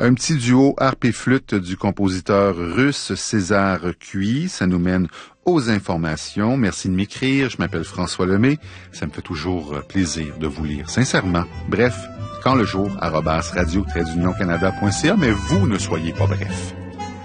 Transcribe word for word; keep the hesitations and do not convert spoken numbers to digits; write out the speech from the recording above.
Un petit duo harpe et flûte du compositeur russe César Cui. Ça nous mène aux informations. Merci de m'écrire. Je m'appelle François Lemay. Ça me fait toujours plaisir de vous lire, sincèrement. Bref, quand le jour, arobase radio-canada point c a, mais vous ne soyez pas bref.